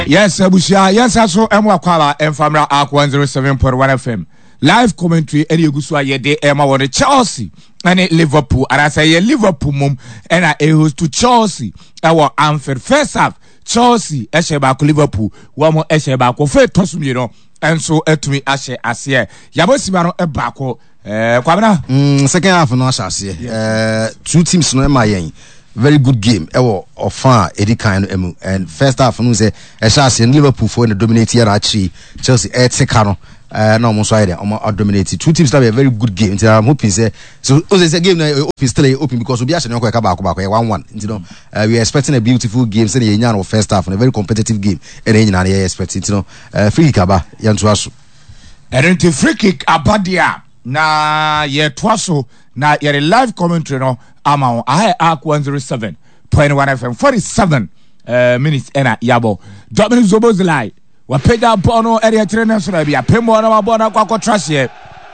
Yes, Abusia, yes, also Mwakwala and Famra Arc 107.1 FM. Live commentary, and you go so ye Emma on Chelsea and Liverpool. And I say Liverpool mum and I host to Chelsea. Our Anfield first half, Chelsea, Eshebako Liverpool, one more Eshebako, first Tosum, you know, and so to me Ashe Asia. Yabosimano Ebako, Kwabena. Second half no Ashe. Two teams no Mayen. Very good game. Ewo ofa edi kan emu and first half no say Chelsea and Liverpool for the dominate here actually Chelsea take no almost there dominate two teams have a very good game. I'm hoping say so it's a game now still open because we actually back 1-1 you know we are expecting a beautiful game say the Yan first half and a very competitive game and then you expecting you know free kick aba yanto aso and free kick abadia na ye twaso na ye live commentary no ama I Arc 107.1 FM 47 minutes ena yabo Dominic Szoboszlai wa peda bono area trainer so na bia pembo na mabona kwa trashe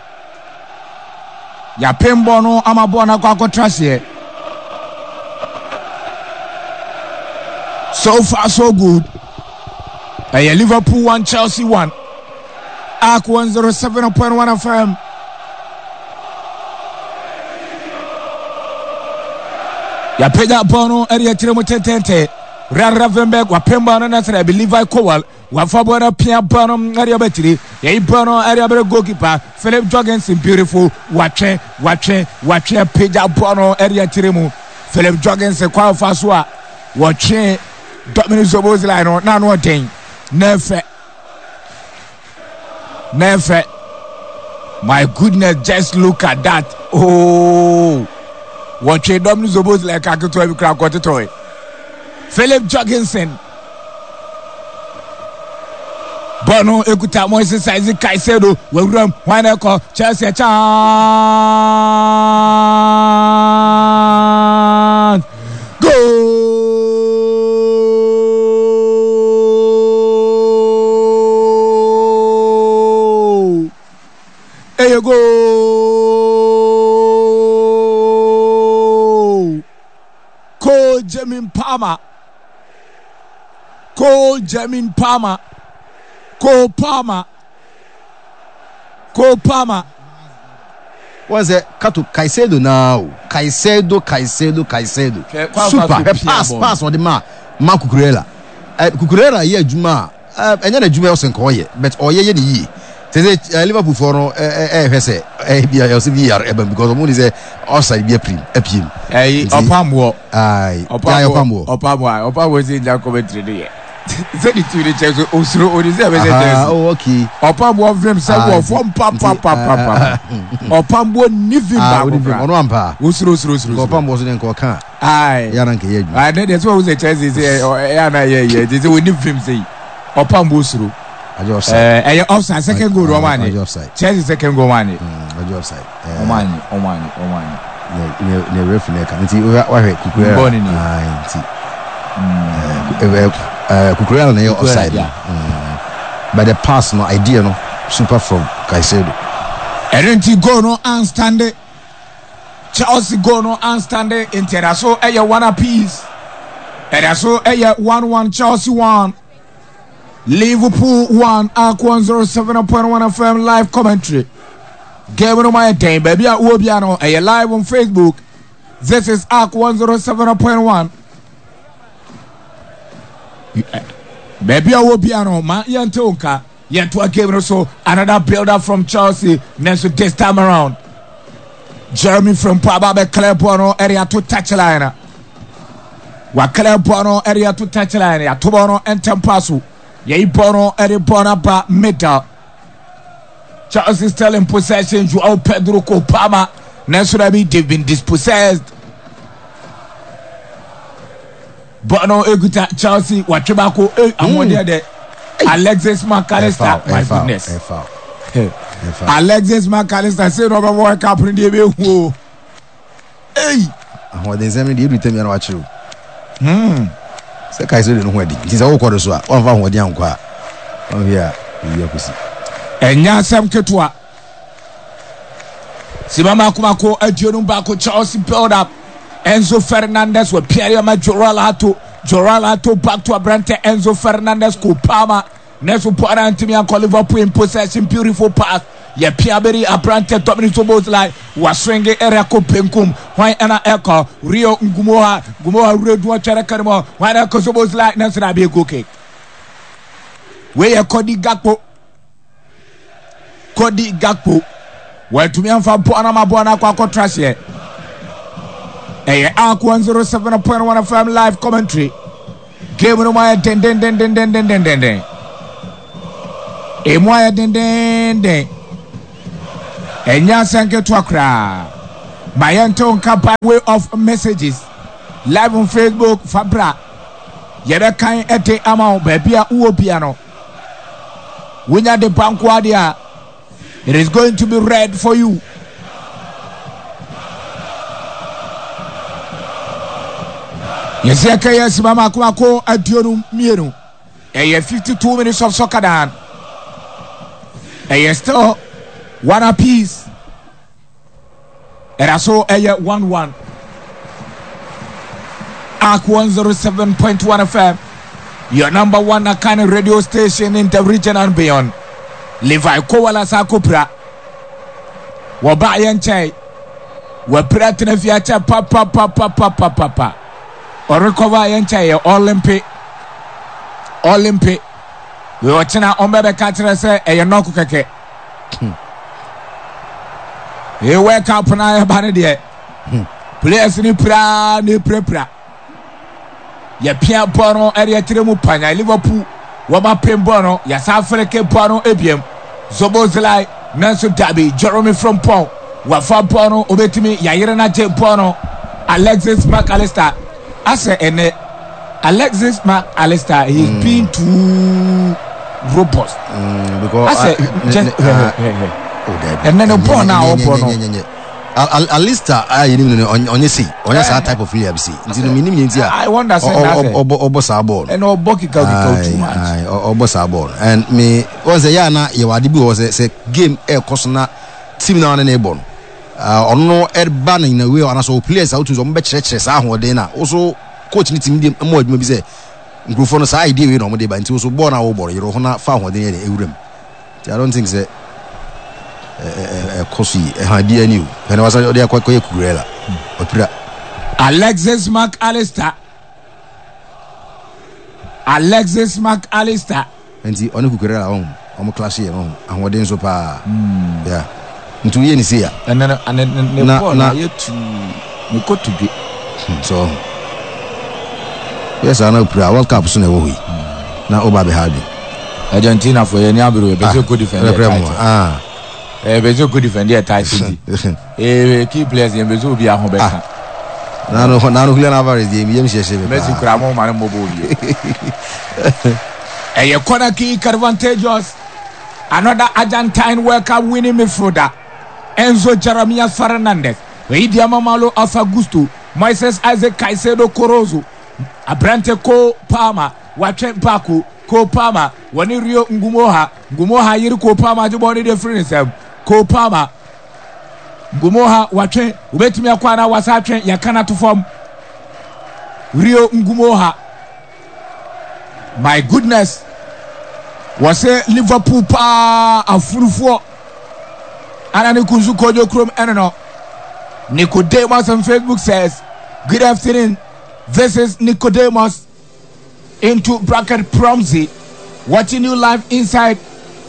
ya pembo no amabona kwa trashe so far so good Liverpool 1 Chelsea 1 Arc 107.1 FM ya peda bono area tiremo tete Ravenberg wa pemba na nasra be Levi Kowal wa fabona pia bono area betiri ya bono area be goalkeeper Philip Jorgensen beautiful watche peda bono area tiremo Philip Jorgensen kwa faso a watche Dominic Szoboszlai no na no den nefe my goodness, just look at that. Oh, watch it. Dominic Szoboszlai kakuto ebi kra kwotetoy. Philip Jorgensen. Bono ekuta Moises Isaac Caicedo. Wewuram wana ko Chelsea chance. Goal. There you go. Jamin Palmer. What's it? Caicedo now. Caicedo. Super. Pass on the man. Marc Cucurella. Cucurella here Juma. Enya Juma osen ko ye, but oye ni. Say Liverpool for no say VR because omo say outside be epim. Opamwo. Opamwo say that commentary there. Say the two the Chelsea osuro onise be say oh okay. Opamwo frame say wo from papa. Opamwo nivim ba ono ampa. Osuro. Opamwo so den ko kan. Ya na nke ye ju. I that's what we say Chelsea say ya na ye. They say we nivim say Opamwo osuro. Offside second goal Romani. Chelsea second goal Romani. Offside. Omani. Ne referee kan nti wa hwe Cucurella na offside. But the pass no idea no super from Caicedo. Erenti go no unstanding. Chelsea go no unstanding. Inter so one apiece. And so 1-1 Chelsea 1. Liverpool 1 Arc 107.1 FM live commentary. Game on my time, baby. Wobiano, a live on Facebook. This is Arc 107.1. Baby, Wobiano, my Yantonka. Yet to a game so another builder from Chelsea. Next this time around, Jeremy from Pababe Clepono area to touchline. Wakalepono area to touchline. Tobono and Tempasu. Ye bono eri bona ba middle. Chelsea still in possession. Joao Pedro Copama. Naturally, they've been dispossessed. Bono eguta Chelsea. Wachibako amodia de Alexis McAllister. My goodness. Alexis McAllister say no more cap in the way. Hey. What they say me the return me and watch you. Say Caicedo no wedi. It is all quarter so. On va wedi ankwa. Oh yeah, you kusi. Enya sam ketua. Simama kumako adionum ba ko Chelsea build up. Enzo Fernandez with Pierre Majoral Hato Jorala to back to Abrante Enzo Fernandez Kupama. Nesu Puana Antimia call Liverpool in possession. Beautiful pass. Ye Piaberi Abrante Dominic Soboslai was swinging Erako Penkum. Why Anna Echo Rio Ngumoha Redwa Charakarmo. Why Echo Soboslai Nasra be a good kick. Where Cody Gakpo. Well, to me, I'm from Buana Quaco Trash yet. A Arc 107.1 FM live commentary. Game no more den. A more den. And Yasanke Twakra. My Anton by way of messages. Live on Facebook, Fabra. Yada kind ete amount, Babia Uo Piano. Winner the Banquadia. It is going to be red for you. Yes, Mama Kwako Adionum Miru. A 52 minutes of soccer down. A still 1 apiece. And I saw a 1-1. Arc 107.1 FM. Your number one Akane radio station in the region and beyond. Levi Kowala Sakupra. Wabayan Chai. Wapratina Fiacha Papa. Or recover Yanchai Olympic. We watching our Ombebe Catcher say a Yanokake. You wake up on our banner. Players ni prepra. Ya Pia Bono area Tremupana, Liverpool, Wama Pembono, Yasafreke Bono Ebium, Zobozlai, Nancy Dabi, Jeremy from Pong, Wafa Bono, Obetimi, Yairana J. Bono, Alexis McAllister. I say, Alexis McAllister, he's been too robust. Because I say, and then a Bono now, Alista, I didn't know on your seat, on your type of Williams. I wonder, Obosabon and Oboki too much. Obosabon and me was a Yana, Yawadibu was a game air Cosna, Tim now and Abon. On no air banning in a way, and so players out to some better chess. Also, coaching team more maybe say, Grufonos idea, you know, but until so born our boy, you're not found what they room. I don't think that. Kosi idea new and was there quite Kurela Alexis McAllister and the only Kurela home class here and what then so far yeah into yen is here and then you got to be so yes I know World Cup soon away now Obabe Hardy Argentina for any other good defender Bezo could defend their title. Key players in Bezo be a home. Nano Alvarez, the Messi Cramo Manamobo. A corner kick advantageous. Another Argentine World Cup winning midfielder. Enzo Jeremias Fernandez. Idiama Malo of Augusto. Moises Isaac Caicedo Corozo. Abrante Ko Palma. Wachen Paku. Ko Palma. Wanirio Ngumoha. Ngumoha Yiri Ko Palma. Juboni de Frinisem. Ko Palma Ngumoha watwe ubetimi akwana wasatwe yakana to form Rio Ngumoha. My goodness, was a Liverpool pa afurufo anani kunzu kojo krom enono. Nicodemus on Facebook says, good afternoon, this is Nicodemus into bracket Promsy watching you live inside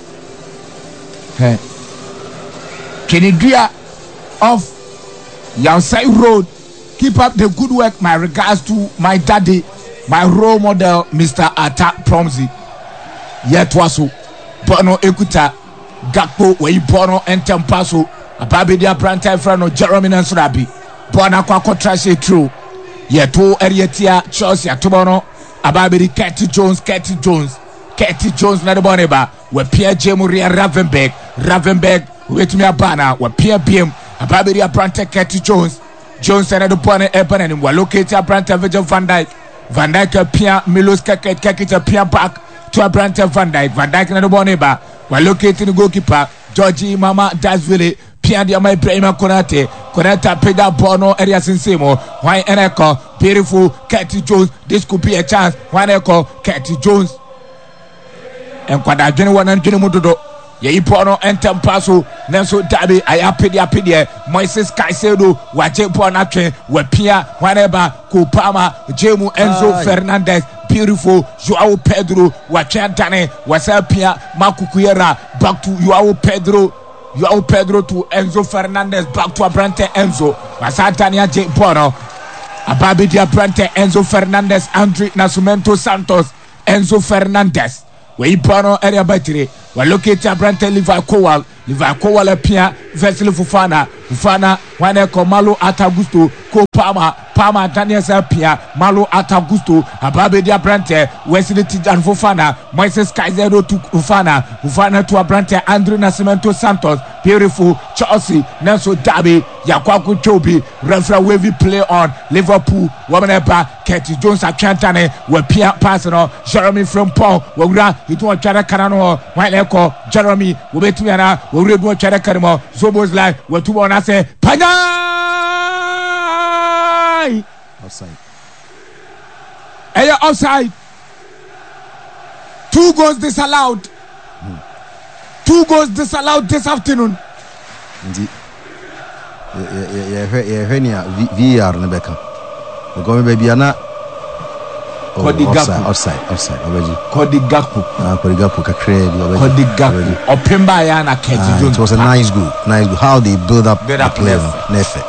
Kenidria of Yansai Road. Keep up the good work. My regards to my daddy, my role model, Mr. Ata Promsy. Yet wasu Bono Ekuta Gakpo Wei Bono and Tempaso Ababidia Branta Frano Jeremy Nansurabi Bona Kwako Trashe True Yeto Erietia Chelsea Atobono Ababidi Katie Jones Nadaboneba we Pierre Jemuria Ravenberg with me a banner we Pierre BM Ababidia Branta Katie Jones and Adopone Eban and we locate a Branta Virgil Van Dijk Pierre Milos Kakita Pierre back to a Branta Van Dijk Nadaboneba we locating the goalkeeper Georgie Mama Dasville Pierre Diama Ibrahima Konata Peda Bono Area Sinsimo why Eneko Beautiful Curtis Jones. This could be a chance. Why they call Curtis Jones? And kwada dwene wona dwene mudodo. Ye ipono entem paso Nenso Dabi ayapedi Moises Caicedo waje pona twen wapia whatever Kupama Jemu Enzo Fernandez. Beautiful Joao Pedro wachantane wasapia Makukuyera back to Joao Pedro to Enzo Fernandez back to Abrante Enzo wasantania je pono Ababidi Abrante Enzo Fernandez Andre Nascimento Santos Enzo Fernandez we ipono area battery we locate Abrante Levi Kowal apia Vesely Fofana wane ko Malo Atagusto ko Palma Daniel Sapia Malo Atagusto Ababedi Abrante Wesley Tijan Fofana Moises Caicedo to Fofana to Abrante Andre Nascimento Santos. Beautiful Chelsea Nelson Dabi Yakwaku Chobi referee wavy play on Liverpool Womaneba Curtis Jones Achantane we Pia Pasino Jeremy Frimpong Wura Itu Chara Kanano Waileko Jeremy Webetuana we do Chara Kanimo Zobos like we tu bona say Panay Offside. Offside. 2 goals disallowed. 2 goals disallowed this afternoon. Indeed. Yeah, VR Nebeka. We're going baby Anna. Offside. Cody Gakpo. Cody Gakpo. Opemba yana Curtis Jones. It was a nice goal. How they build up the play. Nefe.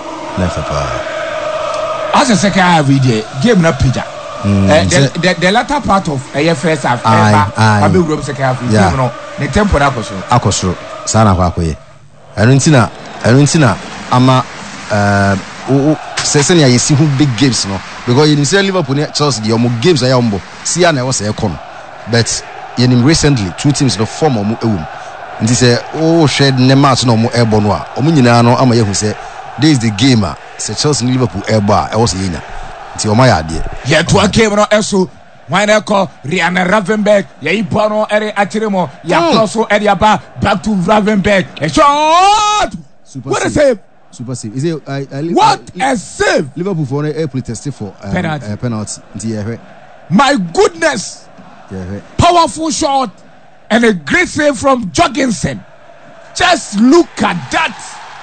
As a second half video, game na pija. The latter part of first half, I be group second half. Game no, the tempo na akosoro. Sana kwa koye. Aruntina ama session ya yesi hu big games no because you say Liverpool Chelsea the omo games aya ombo see na was e kono but yenim recently 2 teams no form omo ewum nti say shared ne match no omo ebo no a omo nyina no ama yehu say this is the game say Chelsea Liverpool ebo a e was yenya nti omo ya ade ye to a game no eso why they call Ryan Ravenberg ya ipono ere atiremo ya crosso ere aba back to Ravenberg a shot. What a save! Super save. Is it? What a save! Liverpool for a tested for penalty. My goodness! Powerful shot and a great save from Jorgensen. Just look at that.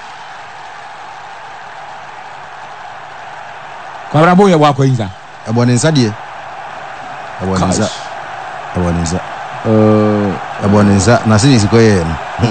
Kwabraboye wako inza. Abonenza die. Abonenza. Na sisi sikoye.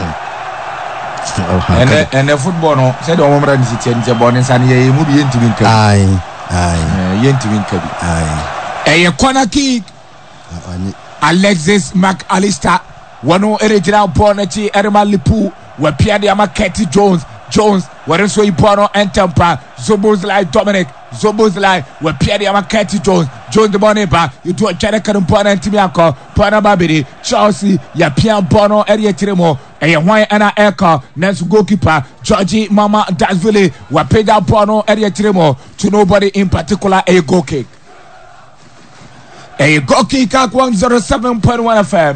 And the football no said the woman is it Bonus and ye mu be ntimi nkabi ye ntimi nkabi a corner kick Alexis McAllister wano original bonnet Erma Lipu we Pierre Ama Curtis Jones where so ipono entempa Zobozlai Dominic Zobozlai we Pierre Ama Curtis Jones the Boneba you do a Jericho Pona ntimi akọ Pona Babidi Chelsea ya Pierre Bono area tiremo and why ana eka next goalkeeper Georgie Mama Dasville wa peda Bono area tiremo to nobody in particular a goal kick 107.1 FM.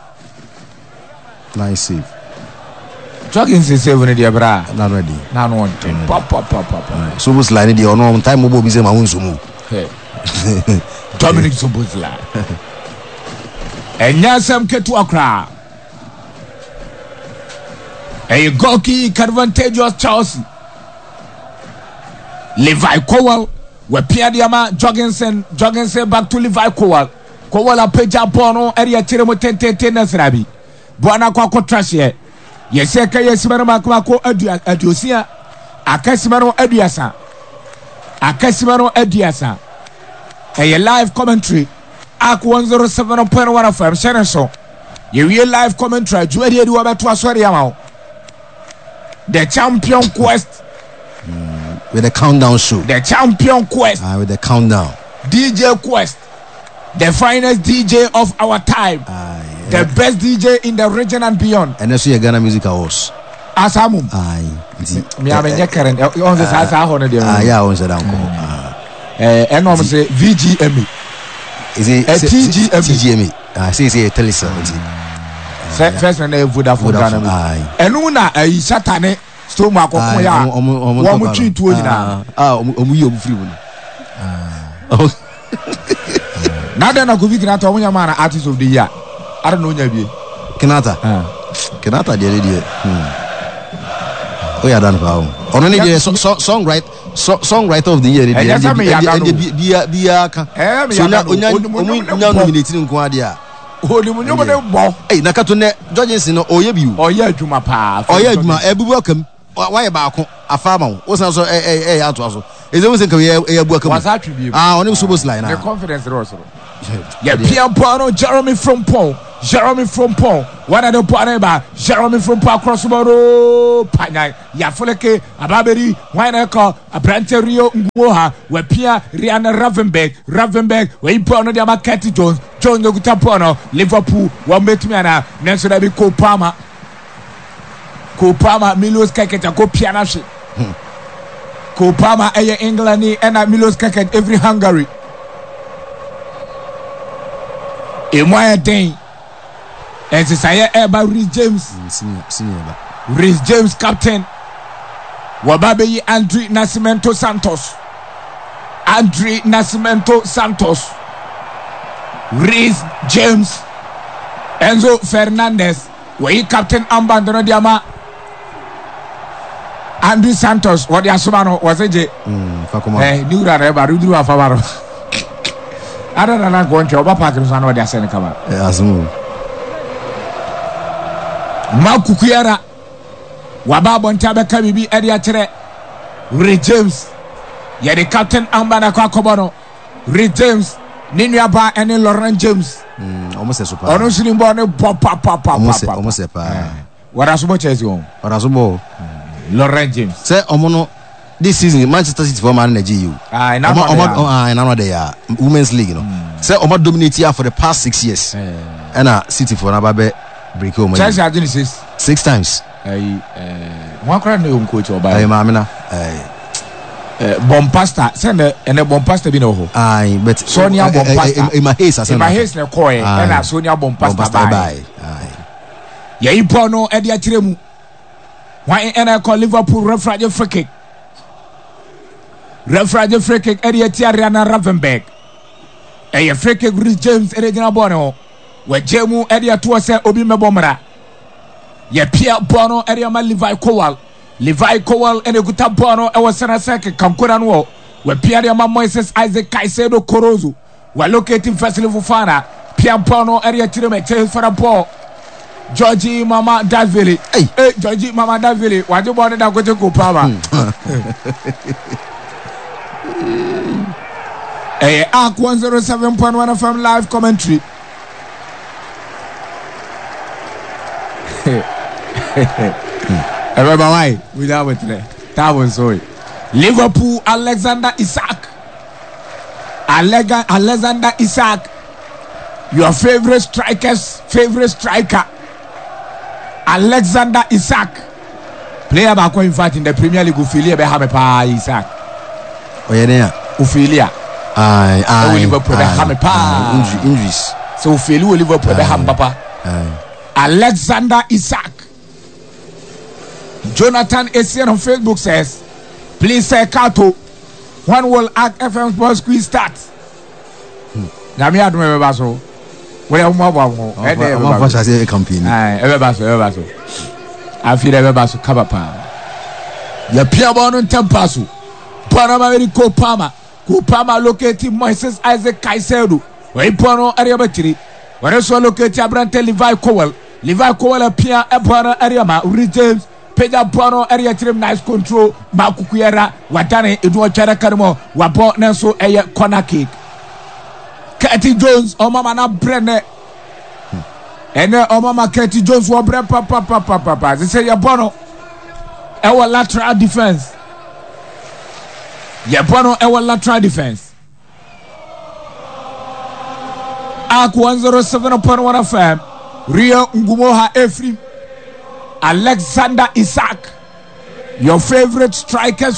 Nice save. Jogging is saving the bra. Not ready. Now one pop. So was like the on time mobile be my own sumo. Dominic Sobozla. And Yasam Ketu Accra. A goal kick advantageous Chelsea. Levi Kowal. We Pierre Diama Jorgensen back to Levi Kowal a peja bono area tiremo tente nasrabi bwana kwa trash ye yeseka yesimano makako aduosia akasimano aduasa a live commentary ak 107.1 FM share so ye live commentary juedi edu abeto asori amao the champion quest with the countdown show. The champion quest. With the countdown. DJ Quest. The finest DJ of our time. The best DJ in the region and beyond. And also your Ghana Music Awards. Asamum. Me have a current. On the Sasa Honor. Yeah, on the down. And I'm say VGME. Is it TGME? I say a television. First one, Vodafone Ghana. And Una, a Satane. Stomach ya omo chi tuo nyina omo yi omo free one Now then, I could be Kinata when your man artist of the year. I don't know Yabi. Kinata. Kinata, the idea. Oh, yeah, done. Only songwriter of the year. Hey, Nakatone, Judges in Oyebu. Oh, yeah, to my pa. Oh, yeah, Ebu welcome. Why about a farmer? Was also a out also. Is always a career welcome. Was attribute. Only supposed line. The confidence also. Yeah, Pierre Bono, Jeremy from Pont. What are the Paneba? Jeremy from Pont cross the road. Panya, Yafoleke, Ababeri, Wineka, Abrante Rio Ngoha, where Pierre Rihanna Ravenberg, where you put on the Makati Jones, John Yogutapono, Liverpool, one Betmiana, Nelson Abbey Kopama, Milos Kaket, Ko Pianashi. Kopama, England, and Milos Kaket, every Hungary. Emoya Den and Sisaya Eba Rhys James Rhys James captain Wababe Andre Nascimento Santos Rhys James Enzo Fernandez where captain Ambandano Diama Andre Santos what the Asumano was a new Reba Rudu Afamaro. I don't know going to Oba Park and what they're saying. Come on. Malkukiera Wababon Tabaka Bibi Ediatre Rhys James. You're the captain Ambana Kwakobono. Rhys James, Ninyaba and Laurent James. Almost a super. Almost a what as much as you? What as more? Laurent James. Say, Omono. This season, Manchester City for man GU. They are Women's League, you know. Say, Oma dominate here for the past 6 years. And City for Nababe break home. Chelsea had 6 times. One crowd no coach or by Mamina. Bompasta, send a Bompasta Bino. But Sonia Bompasta. In my haste, my haste, no coy, and Sonia Bompasta by. Yeah, you pono Edia Tremu. Why and I call Liverpool referee free kick. Referee free kick area Rihanna Ravenberg. A free kick Rhys James Regina Bono. Where Jemu area to say Obi Mebomra. Ye Pierre Bono area ma Levi Kowal and a Guta Bono and was a second Kamkuran War. Where Pierre Ma Moises Isaac Caicedo Corozo. We're locating Festival Fufana. Pierre Bono area Tirame for a ball. Georgie Mama Davili. Hey, Georgie Mama Davili. Why do you want to go to Kupama? Hey, Arc 107.1 FM live commentary. Remember why? Without it, that was so. Liverpool, Alexander Isak. Alexander Isak. Your favorite striker. Alexander Isak. Player back in fact in the Premier League Ophelia Behamepa Isak. Oh yeah, Ophelia. Liverpool injuries. So Ophelia Liverpool Papa. Alexander Isak. Jonathan Essien on Facebook says, please say Kato. When will Act FM Sports Quiz start? Now me I don't remember so. Well, more campaign. I feel everybody Kabapa. The Pierre Bono Tempasu. Panama Kupama located Moises Isaac Caicedo. Where Bono Ariabatri. Where also located Abrante Levi Kowal Pierre Ebona Ariama, Rhys James, Pedro Bono area trim nice control, Makukuera, Watane, Edward Chara Karmo, Wabo Nelso Aya corner kick. Katie Jones, Omama Brenne. And Omama Katie Jones will break papa. They say Yabono, our lateral defense. Yabono, our lateral defense. Arc 107.1 FM. Rio Ngumoha Efrim. Alexander Isak. Your favorite striker.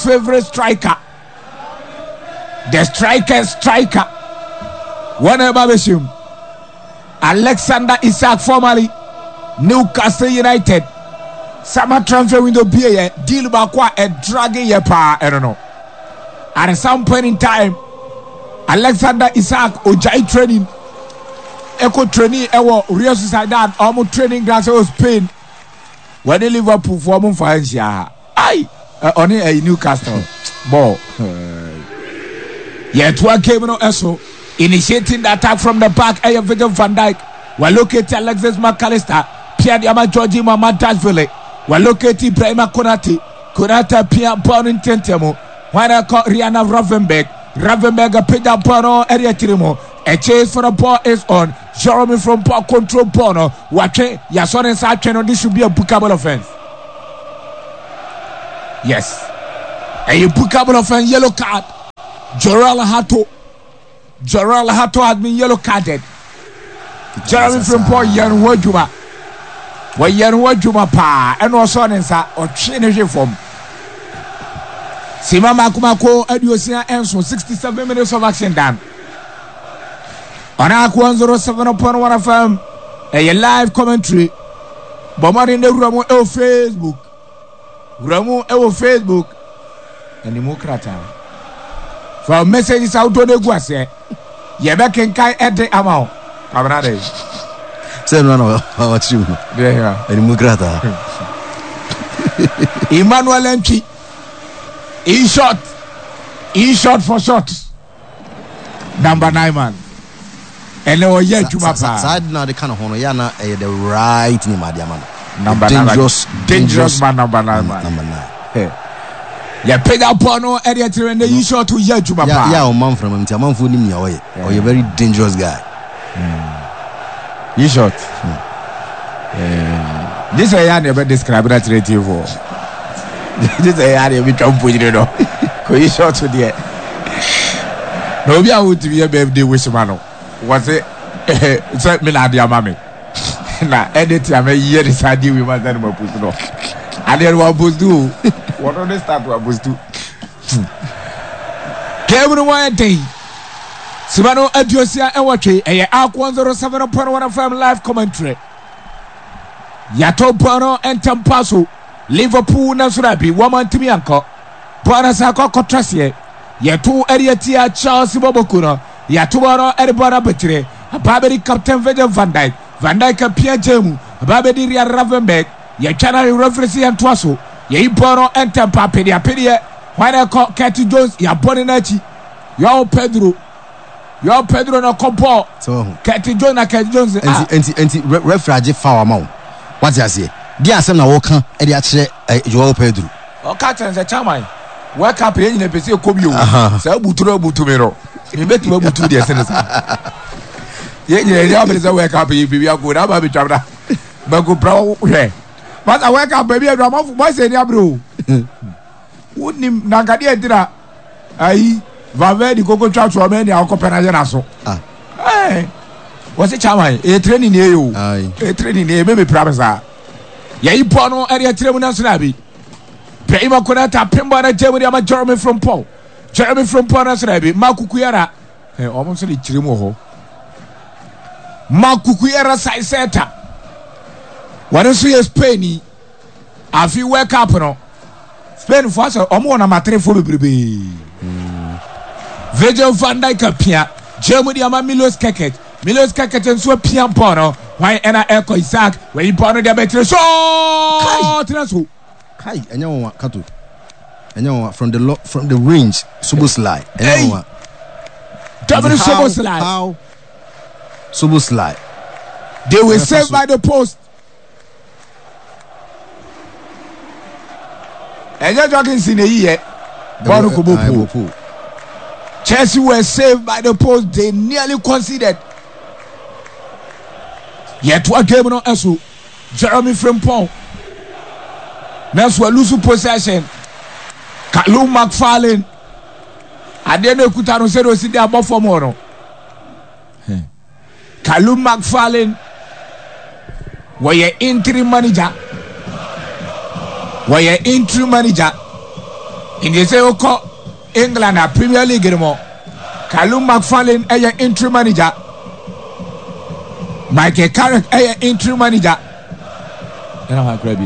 The striker. Whenever Bishum. Alexander Isak, formerly Newcastle United. Summer transfer window be deal bakwa a dragging your power. I don't know. At some point in time, Alexander Isaac ojai training echo training ewo Real Sociedad almost training ground of Spain when Liverpool form for Asia ai on a Newcastle ball yet one came no eso initiating the attack from the back Virgil van Dijk we located Alexis McAllister Pierre-Emerick Georgie Mamadashvili we located Ibrahima Konate Pierre Paul Intentemo when I call Rihanna Ravenberg a pick up Bono area Tirimo. A chase for the ball is on. Jeremy from Paul control Bono. Watching Yason inside channel. This should be a bookable offense. Yes. A bookable offense, yellow card. Jorel Hato has been yellow carded. Jeremy from Paul Yan Wajuma. Why Yan Wajuma pa and also inside or change form. Sima Makumako Ediosia Enso 67 minutes of action done. On Ak 107.1 FM, a live commentary. Bomber in the Ramu Facebook. And the Mokrata. For messages out to the Guase. Yebek Kai at the amount. Camarade. Say no, what you? There, and the Mokrata. Emmanuel Enchi. E shot for shots. Number 9 man. And they were yet to my side now the kind of honor yana the right name man. Number dangerous man number 9 man. Number 9. Yeah, paid up on area to and the shot to yet to my yeah, man from him. Man for him or you're a very dangerous guy. E shot. This I never described that relative for. This area we come put it on. Could you short to the no, be out to be a birthday wish man. Was it? It's like Miladia Mammy. Now, edit I may hear this idea we must then put it off. And then what was do? What on the start what was do? Kevin Wyatt Day. Simano Adiosia and Watchy, a Ark 107.1 FM live commentary. Yato Bono and Tampaso. Liverpool Nasurabi, woman to me uncle. Bonasako Cotrasie, Yatu Eriatia Charles Bobokuna, Yatuano Eribara Betre, a Babedi Captain Virgil van Dijk, Van Dijk Pierre Jemu, a Babedi Ria Ravenberg, Yachana reference and Twasso, Yabono and Tampa Pedia, when I call Cathy Jones, Yaboninachi, Yo Pedro no compo, so Cathy Jones and Cathy Jones, and referee foul amount. What's I say? Dia asem na woka e de akire Joao Pedro. O captain say chairman. Work up in the PC kobi o. Say butu me ro. Me bet me butu de sense. Ye ya be say work up e bibia go na ba be twabra. Ba go bra wo hwe. But I work up baby adwa mo boy say dia bro. Wonim na ngade edira. Ai Vave di koko twa twa me ni akopɛ na ye na so. Eh. Was it chairman? E training e yo. E training e me promise. Yai Bono area Tremuna Snabi. Prima Konata, Pembana Jeremy from Paul. Jeremy from Paul Snabi, Makukuyara. Almost a Trimoho. Makukuyara Saiseta. What is your Spain? A few wake up no. Spain for us, Omona Matre for the baby. Virgil van Dijk Pia, Germany ama Milos Keket and so Pia Bono. Why ena Echo Isaac when you born the better so Kai enyo kato enyo from the range Suboslai enyo double Suboslai how Suboslai they were saved by the post enyo jogging sin here Bono Kubopo Chelsea were saved by the post they nearly conceded. Yet what game no eso Jeremy Frimpong next we lose possession Callum McFarlane adeno kuta no se do si dey above form no Callum McFarlane were interim manager in the say oko England a Premier League no Callum McFarlane a interim manager Michael Carrick interim manager. And I'm grabbing.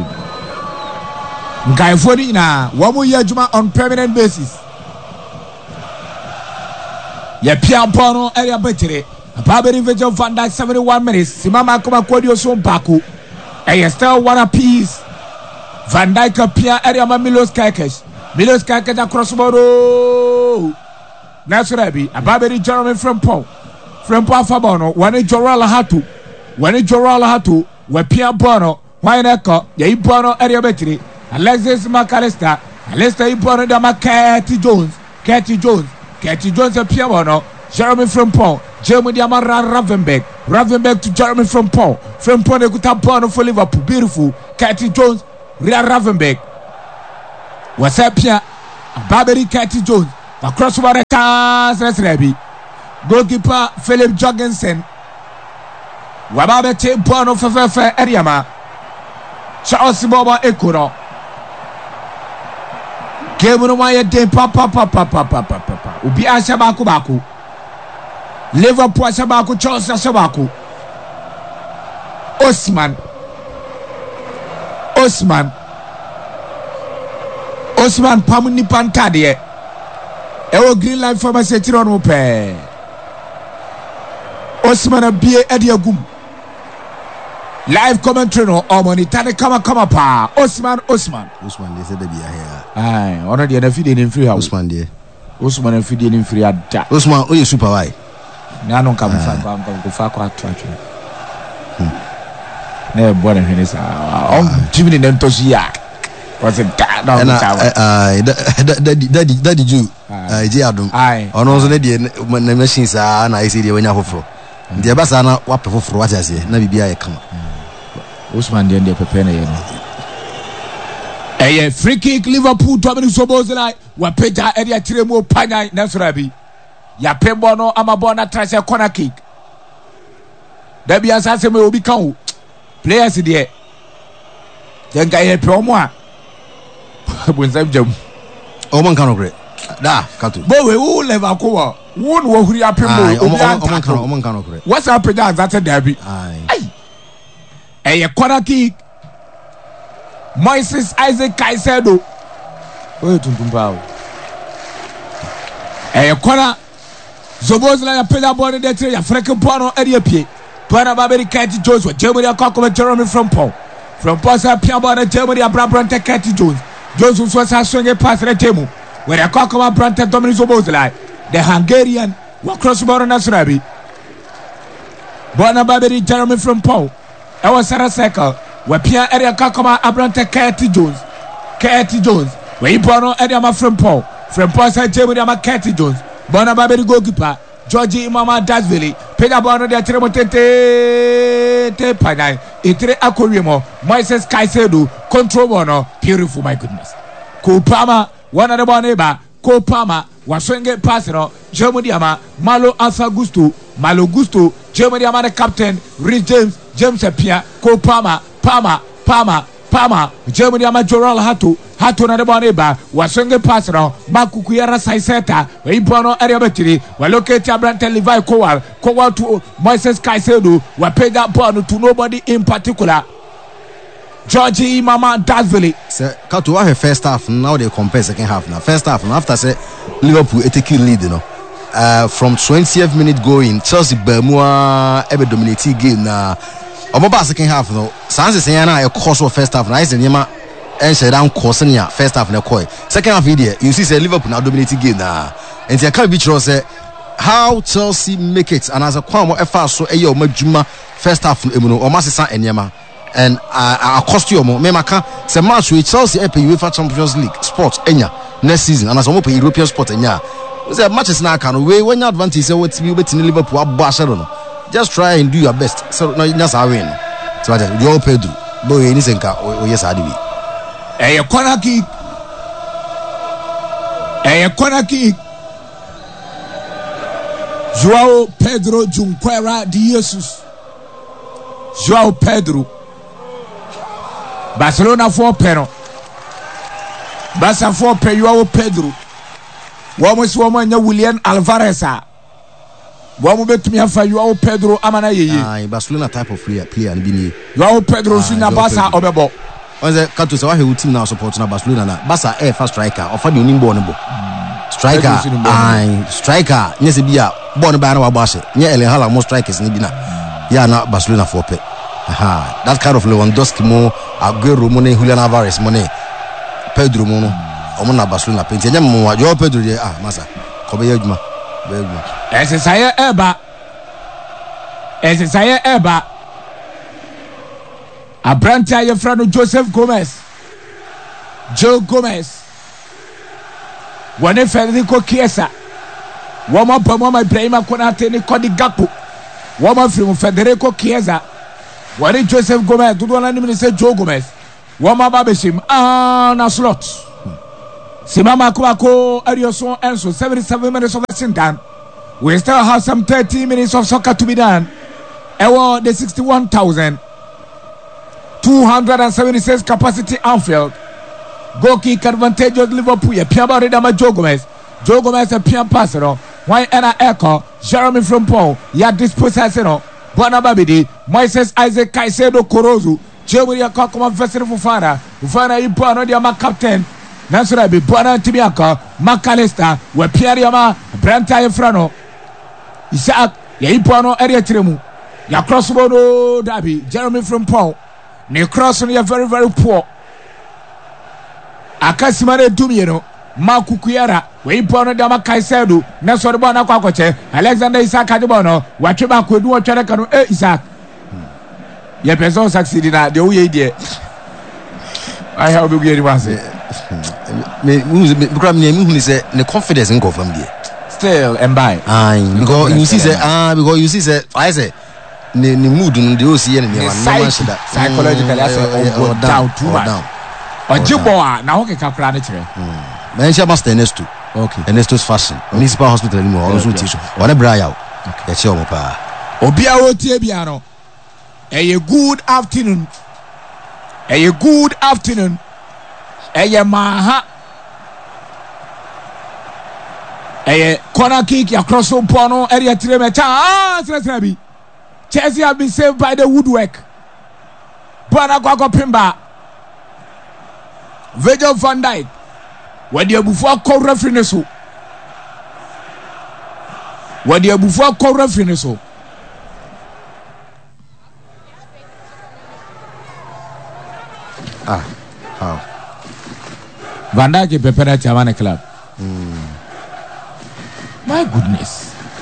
Guy na 1 year juma on permanent basis. Ye Pia Bono area bettere. Baberi Virgil van Dijk 71 minutes. Simama Koma Kodio so Baku. And you still one apiece. Van Dijk Pia area Milos Kerkes. Milos Kerkes across the board. Nasrabi. Baberi Jeremy Frimpong. Frimpong Fabono. One Jorala Hatu. One Jorala Hatu. We Pia Bono. Why not? Ye Bono area bettere. Alexis McAllister. Alexis Bono Dama Katie Jones. Katie Jones a Pia Bono. Jeremy Frimpong. Jeremy Diamara Ravenberg to Jeremy Frimpong. Frimpong de Guta Bono for Liverpool. Beautiful. Katie Jones. Ria Ravenberg. What's up here? Baberi Katie Jones. Across water cars. Rebi. Goalkeeper Philip Jorgensen. Wababete Bono Fefe Eriama. Charles Boba Ekuro. Game no why de papa. Ubi Ashabaku Baku. Liverpool Ashabaku Charles Ashabaku. Osman Pamuni Pantadie. Ewo green line for my setiron mo pe. Osman abie ediagum. Live commentary no omonitane kama pa. Osman they said they be here. Aye, ono de na fide ni free house. Osman na fide ni free ada. Osman oye super why. Na no kam fa ko attraction. Na bo na hene sa. Jimmy na ntosi ya. Was it that daddy Jew. Je adom. Ono so na de na machine sa na isi de wanya foforo. Ndi eba sa na wa pefoforo wa jase na bibia ye kama. Usman de pepe na ye no. Free kick Liverpool Dominic Szoboszlai wa peta area tiremu panya na surabi. Ya pembo no amabo na trash corner kick. Dabi asase me obi kan o. Players there. Denga ye promo a. Bonsam jam. O man kan okre. Da, kato. Bo we wo level ko wa. Wo no huri apembo obi an. O man kan okre. What's up with that dabi? Ai. Corner kick. Moises Isaac Caicedo. Oye tuntumba o. Corner. Szoboszlai pela ball de tre ya freke bono area pie. Pana Baberi Katie Jones wa Germany akoko Jeremy Frimpong. Frimpong sa pia ball Germany Abrante Katie Jones. Jones was a swing pass at Temu. Where akoko Abrante Dominic Szoboszlai. The Hungarian wa cross ball na Surabi. Bona Baberi Jeremy Frimpong. I was a circle. Where Pia area akoko Abrante Katie Jones. Where he bono area ma Frimpong. Frimpong sa Germany ma Katie Jones. Bona Baberi goalkeeper Georgie Mama Dasvili peda bono de te panai itre akoriemo Moises Caicedo control bono beautiful my goodness Kopama one of the boneba Kopama waswenge pass no Germany ama Malo Gusto Germany ama the captain Rhys James Pia Kopama Pama Germany ama Joral Hatu na de boneba waswenge pass no Makukuyara Saiseta we bono area betiri we locate Abrante Levi Kowal to Moises Caicedo we pay that ball to nobody in particular. Georgie Mama Dasvili. Sir, Kato wa first half now they compare second half now. First half after say Liverpool take lead you know. From 20th minute going Chelsea Bermua ebe dominating game na omoba second half no. Sanse say na e course of first half na is nyema and say down course na first half na koi. Second half here you see say Liverpool now dominating game na. And I can't be sure say how Chelsea make it and as a kwamo efa so eyo madwuma first half emu no o masesa enyema. And I cost you more. Memaka say match with Chelsea epe UEFA Champions League sport enya next season and as omo pe European sport enya. Say matches na can we when your advantage say what we bet in Liverpool abasha no. Just try and do your best. So no that's how win. So that you all Pedro. Boy any senka o yes adiwi. Corner kick. João Pedro Junqueira de Jesus. João Pedro Barcelona 4 pero Barca 4 pe João Pedro womo William Alvarez womo betumi afa João Pedro amana yeye Barcelona type of player and bini João Pedro sina Barca obebo onze kato se wa he team now support na Barcelona na Barca first striker offer the only ball no. striker nyese bia born by na wa bashe nye Ellen Haaland mo strikers ni bina ya na Barcelona for pe that kind of Lewandowski mo Aguero mo ne Julian Alvarez mo ne Pedro mo no omo na Barcelona pe ntia mo wa jo Pedro de masa ko be yaduma Esesaye eba Abranta ye frano Joseph Gomez Joe Gomez Wane Federico Chiesa Wama Pamoma Ibrahima Konate ni Cody Gakpo Wama from Federico Chiesa Wane Joseph Gomez Tudwana ni say Joe Gomez Wama Babeshim na slot Simama Kwako Arioson Enso 77 minutes of action done. We still have some 30 minutes of soccer to be done. Ewa the 61,276 capacity Anfield. Goal kick advantage of Liverpool. Ya piamba reda ma Joe Gomez. Joe Gomez a piam passer no. Why ena echo Jeremy Frimpong ya dispossess no. Bwana Babidi Moises Isaac Caicedo Corozo. Jeremy ya kakoma vessel Fofana. Fofana ipo no dia ma captain. Nasura bi Bwana Timiaka McAllister we Pierre Yama Branta Efrano Isaac ya ipo no area tiremu. Ya cross bono Dabi Jeremy Frimpong. Ne cross no ya very very poor. Akasimane Dumieno Makukuyara we ipo no dama Caicedo na so de bona kwa kwache Alexander Isaac adibono watweba kwedu otwere kanu Isaac ye person succeed na de uye die I have be get one say me say the confidence in confirm there still and by because you see say I say the mood no dey see any one psychologically I say down too much Ojibo na ho keka kra ne kire mention master Ernesto Ernesto's fashion municipal hospital ni mo also teach one braya ya che o pa obi a wotie bia no a good afternoon maha corner kick across the pono area tiremecha bi Chelsea have been saved by the woodwork Bwana kwa pimba Virgil van Dijk wadi abufu akọ referee ne so Van Dijk pe penalty amane club my goodness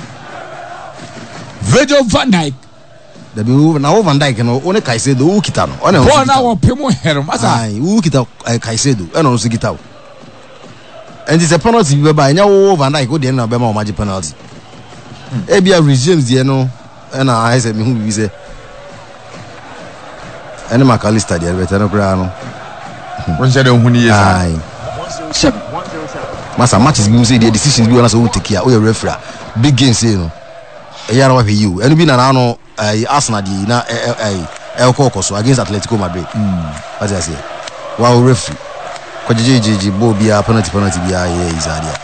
Virgil van Dijk da bi na Van Dijk no one Caicedo u kita no one on na wo pemo hero masa u kita Caicedo e no so kita o and it's a penalty be ba nya wo Van Dijk o de na be ma o magi penalty e bia regimes de no na I say me hu bi say ene McAllister de better no kra no won say dem huni yes masa matches bi say the decisions bi wana so take here o your referee big game say no e yara wa hwe you enu bi na no Arsenal di na El Cocoso against Atletico Madrid what I say wow referee ko jejeje bo bia penalty bia is adia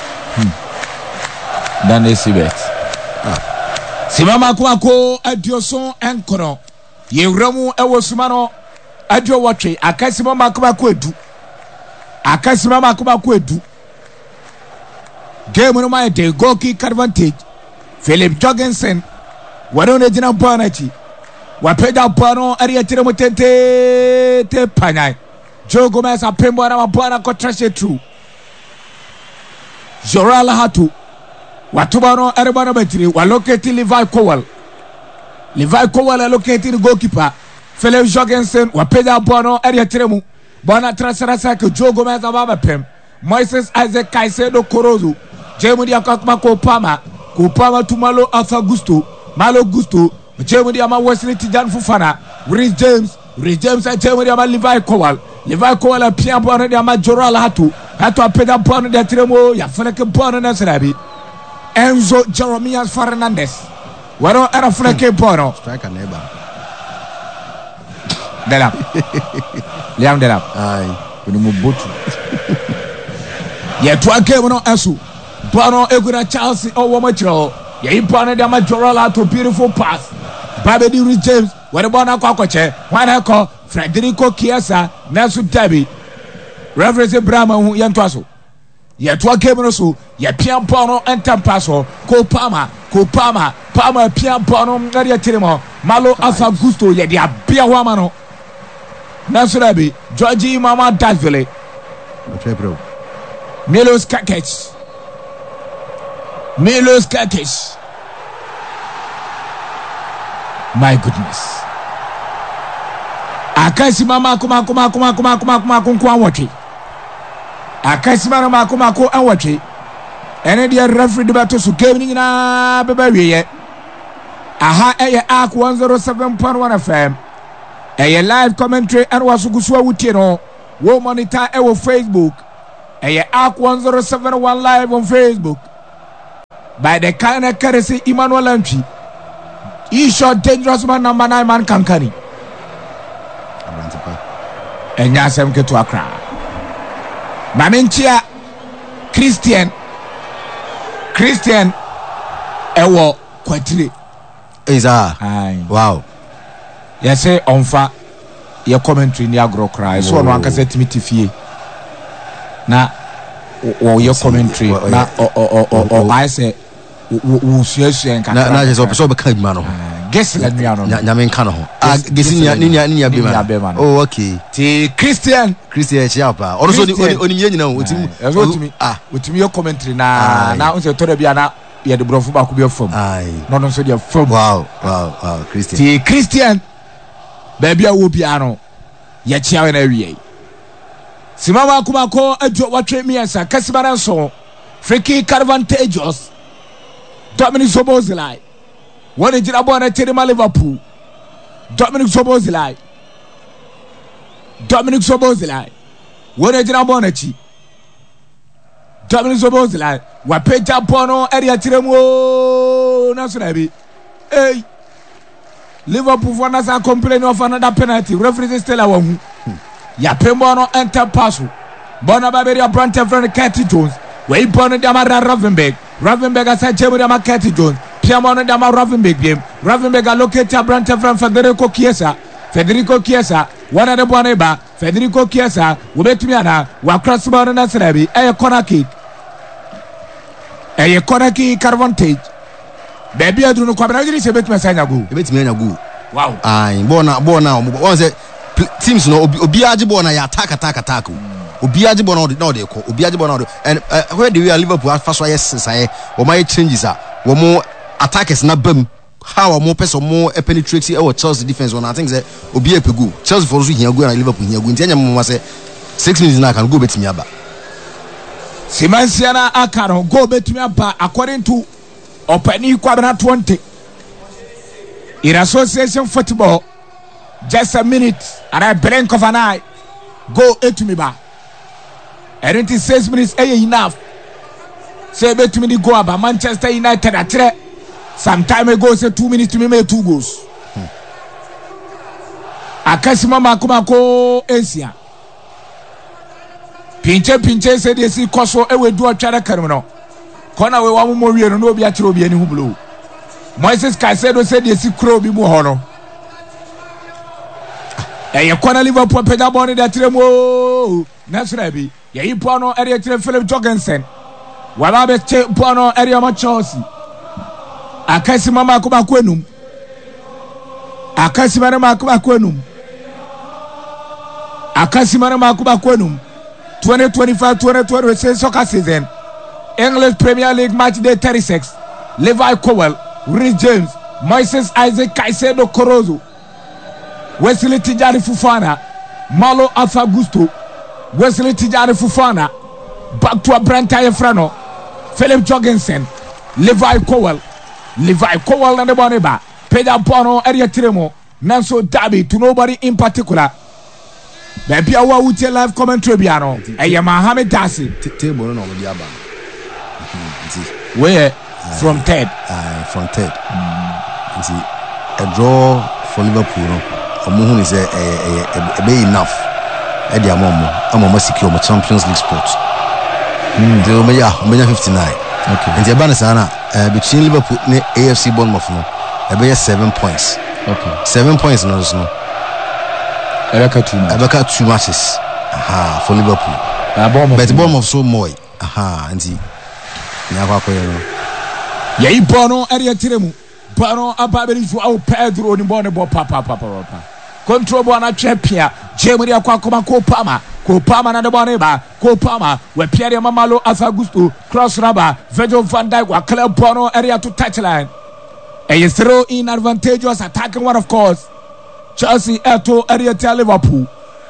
dan esibet simama kwako adioson enkoro yewramu ewosuma no adio watwe akasimama kwako edu game no my day goal kick advantage Philip Jorgensen wadone jina banachi wapeda bano area tire mutente te panai Joe Gomez apembo na mabwana ko trash through Joral Hatu watubano erebana betri walocate Levi Cowell allocated goalkeeper Philip Jorgensen wapeda bano area tire mu bana transfer ke Joe Gomez ababa pem Moises Isaac Caicedo Corozo Jemudi akakuma ko Pama tumalo Alpha Malo Gusto Jemudi ama Wesley Tijan Fofana Rhys James Jemudi ama Levi Cowell a pia bwana de ama Joral Hatu apeda bwana de tremo ya fanake bwana na serabi Enzo Jeremias Fernandez waro era fanake bwana striker neighbor Liam Delap ai kuni mubotu ya twa game no asu bwana egura Chelsea owo machiro ya ipana de ama Joral Hatu beautiful pass Babedi Rhys James where bwana kwa koche wana ko Federico Chiesa Nelson Derby Reverend Brahma hu yantoaso Yet what game no so ye pian bono enter paso ko Palmer pian bono ngari tirimo Malo Alpha Gusto ye dia bia homa no Nasurabi Georgie Mama Davile Milos Kakech my goodness akasi mama kuma watch akasi mama kuma watch ene dia referee de bato so game ni na beba wiye aha eye ak 107.1 FM eye live commentary and wasugusu awutie no wo monitor e wo Facebook eye ak 1071 live on Facebook by the kind of courtesy Emmanuel Antwi he shot dangerous man number 9 man Kankani enya sem ke to Accra Mamentia Christian ewo kwatire Eza wow yes onfa your commentary ni agro cry so no anka set fie na o your commentary na I say wo suasua nka na je so be ka bima no guess la nua no nyame nka no ho guess ni bima oh okay ti Christian chiapa ono so oni nyina ho otimi your commentary na on se to da bia na ye de brofo ba ko bia fam no so dia fam wow Christian ti Christian ba bia wo bia no ye chia na wie simama kuma ko adwo watwe miensa kasibara so Freaky Carvantageous Dominic Szoboszlai woni jira bona Terima Liverpool Dominic Szoboszlai woni jira bona chi Dominic Szoboszlai wa peja bono area tiremu na so na bi Liverpool for na sa complain of another penalty referee still awu ya pembono enter pass bona baberia Brantford friend Curtis Jones we bono damara Ravenberg asa chemu dama Curtis Jones piamono dama Ravenberg allocate Brantford friend Federico Chiesa wana de bona ba Federico Chiesa we betumi ana wa cross ball na srabi corner kick Carvantage baby adunu kwa bana jiri se betumi sanya go wow bona won say teams no obi age bona ya attack obi age bona no dey ko obi age bona and where the Liverpool first why say o my changes wo mo attackers na bam how mo person mo penetrate e Chelsea defense one I think say obi epegu Chelsea for so here go and Liverpool here go ntia mo say 6 minutes na kan go betimi aba Simansiana akaro go betimi aba according to Openi Kwabena 20 in association football just a minute and I blink of an eye go to me back and it is 6 minutes enough say bet me go about Manchester United at some time ago say 2 minutes to me make 2 goals akasima makumako Asia pinche say they see koso ewe do atwara karimo kona we wa mo wie no obi akire obi ani hu blow Moises Caicedo said they see crow bi mu ho no ye kona Liverpool pega bone da tiremo nasra bi ye ipo no area tire Philip Jorgensen wala be che pono area ma Chelsea akasi mama ko ba kwenum 2025-2026 soccer season English Premier League match day 36 Levi Cowell, Reece James, Moises Isaac Caicedo Corozo, Wesley Tijani Fofana, Malo Alpha Gusto, Wesley Tijani Fofana, back to a Brantford Frano, Philip Jorgensen, Levi Cowell and the Boniba, Pedro Bono, Area Tiremo, Nanso Derby to nobody in particular. Baby, I will tell live commentary. Biano, I am Mohamed Dassi. Table no Diaba. Where from third? From third. See, a draw for Liverpool. Omuhun is a be enough. Eddie Amomo, I'm secure my Champions League spot. The Omeya 59. Okay. And the Banasana between Liverpool and AFC Bournemouth, I be 7 points. Okay. 7 points no. Abeka 2 matches. For Liverpool. But Bournemouth so more. aha anti nya kwa no yei bono area tiremu bono ababeri Joao Pedro ni bone bo papa control bona chepia jemuri akwa Kopama na de bone ba Kopama we Pierre Mamalo Augusto cross rubber Virgil van Dijk wa clear bono area to touchline a throw in advantageous attacking one of course Chelsea eto area to Liverpool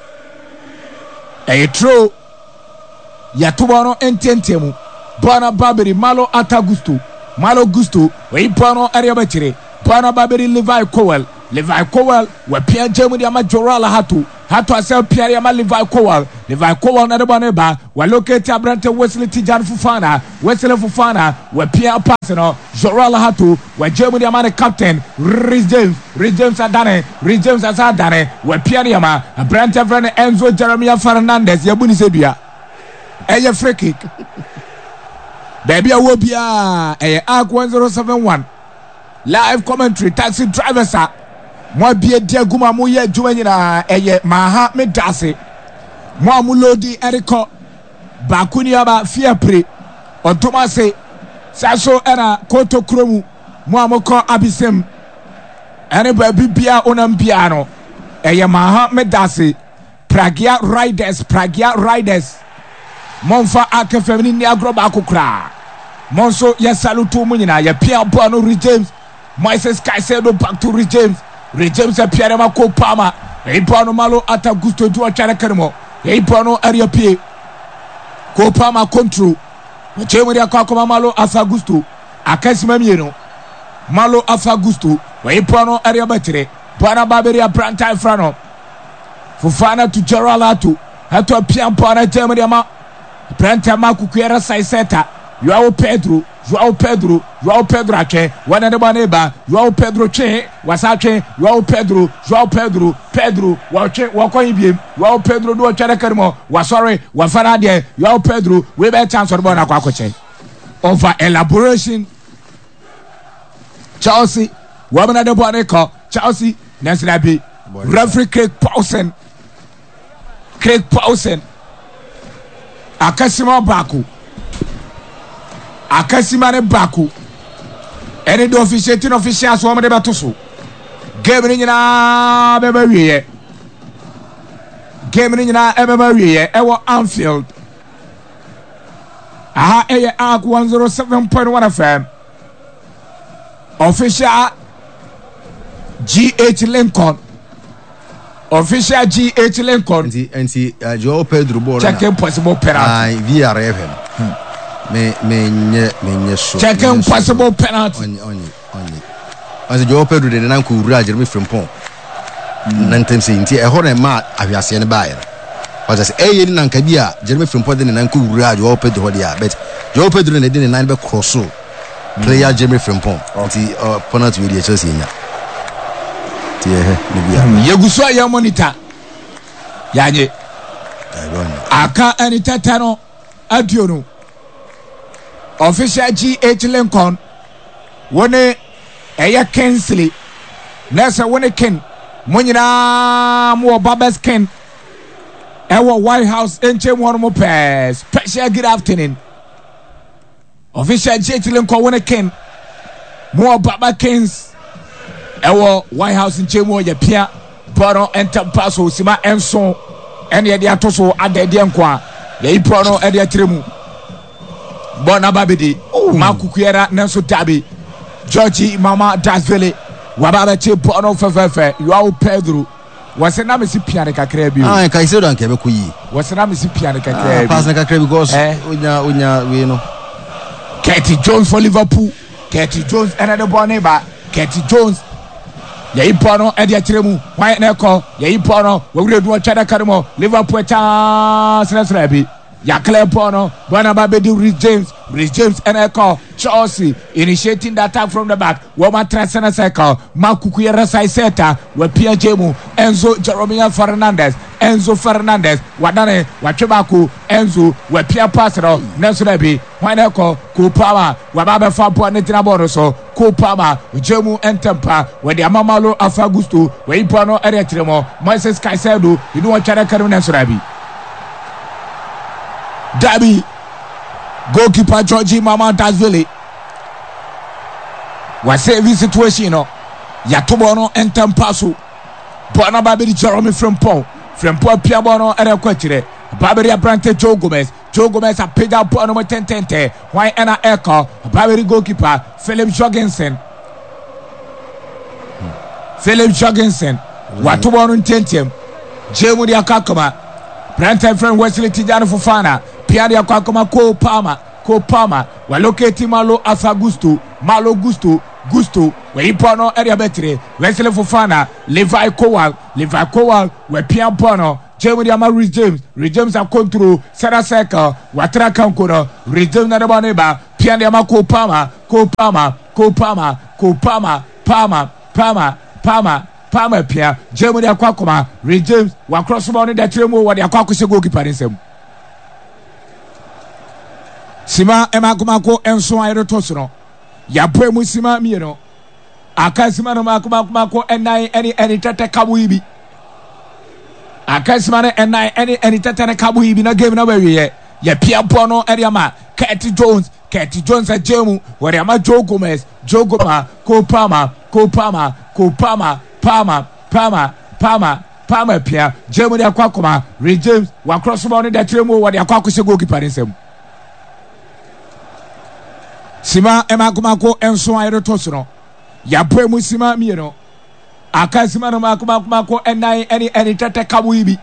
a throw ya tubono ententemu bona baberi Malo Gusto we bono area betire bona baberi Levi Cowell we Pierre Jemu dia Majorala hatu asel Pierre ya Levi Cowell na de bone ba we locate Abrante Wesley Tijan Fofana we Pierre Pasino Jorala hatu we Jemu dia man captain Rhys James Adane we Pierre ya ma Abrante Vrene Enzo Jeremiah Fernandez yabuni sebia eye free kick baby awobia eye Arc 1071 live commentary taxi driver sir mo bia dia guma mo ye adwuma nyina eye maha medase mo amulodi eriko bakuni aba fiapre ontomase saso era koto kromu mo amoko abisem ene ba bibia onambia no eye maha medase Pragia Riders monfa akefemini ni agroba akokra monso ya salutu mo nyina ya Pierre Bono Rhys James Moises Caicedo back to Rhys James a Pierre Kopama Bono Malo Augusto do chara kermo Bono area pie Kopama control Jemuri akwa Malo Augusto akasima mieno Malo Augusto Bono area batire Bona Baberia Branta Frano Fofana to Geralato hato Pierre Bono Jemuri ma Branta Makukwera Saiseta Joao Pedro ache wana de baneba Joao Pedro che wasache Joao Pedro wache wakon ibiem Joao Pedro do chara karimo wasore wafara de Joao Pedro we be chance or bona kwa koche over elaboration Chelsea wabana de boneko Chelsea nesina be referee Craig Pawson Akasima ne baku ene do official so mo de betoso game ni nyina beba wiye ewo Anfield aha eye Arc 107.1 FM official GH Lincoln anti Joao Pedro ball check impossible penalty VRFM me so check impossible penalty only as Joao Pedro de nan ko wura Jeremy Frimpong nantem se nti e ho na ma awiase ne bae was say e nan ka bia Jeremy Frimpong de nan ko wura Joao Pedro ho dia but Joao Pedro ne de nan be cross player Jeremy Frimpong nti penalty we dey Chelsea nya ti yeguso ya monitor yanye aka anitata no adio no official GH Lincoln wone eya Kensley nessa wone Ken monyina mo Babes Ken ewo White House enche mo mo pass special good afternoon official GH Lincoln wone Ken mo Baba Kens ewo White House enche mo ya pia Bono enter pass o sima enso ene de atoso adede nkwa ya ipono ede atremu Bona babidi Makukwera Nenso Dabi Georgie Mama Dasville Wababa che Bono Fefe Joao Pedro wasena mesi piane kakra bi Caicedo anke be kuyi wasena mesi piane kakra bi pass na kakra because unya we no Curtis Jones for Liverpool Curtis Jones another bonne ba Curtis Jones ya ipono edi atremu why na ko ya ipono we redu chada karimo Liverpool chance na bi ya clear Bono Bona Babedi Rhys James and Echo Chelsea initiating the attack from the back Woma Trasana Cycle Makukuyera Saiseta we Pierre Jemu Enzo Jeremiah Fernandez Wadane Wachibaku Enzo we Pierre Pasero Nesurebi Waneko Kupama Wababe Fapo Netina Boroso Kupama Jemu Entempa we the Amamalo Augusto we Ipono Eretremo Moises Caicedo you know what Chara Karu Nesurebi Dabi Goalkeeper Georgie Mamantashvili. Was every situation, no. Yatobono and Tempasu. Bona Babiri Jeremy from Paul Piabono and a Quetire. Babiri Abrante Joe Gomez a paid out Bono 10-10. Why Anna Echo, Babiri goalkeeper, Philip Jorgensen. Watobono Tentium. Jemu Diakakoma. Branta friend Wesley Tijano Fofana. Piadia Kakoma Ko Palma. We're locating Malo Asa Gusto, where he pono area betre, Wesley Fofana, Levi Kowal, where Pierre Pono, Jeremy Rich James are control, Sarah Seka, Watra Kankura, Rich James Nadabaneba, Pierre Yamako Palma, Pierre, Jeremy Aquacoma, Rich James, one cross money that Tremo, what the Aquacus goalkeeper is him. Sima Emakumako and so I tosono. Yapwe musima mieno akasima no makumako enai any tete kabuibi akasima no enai any tete kabuibi na game na we ye pia pono eriama Katie Jones a jemu where ama Joe Gomez ko Palma pia jemu dia kwakoma Ray James wa cross ball that tremo wa dia kwakose goalkeeper nsem Sima Emakumako and so I tosono. Yapwe musima mieno. Akasima no makumako and any tete kabuibi.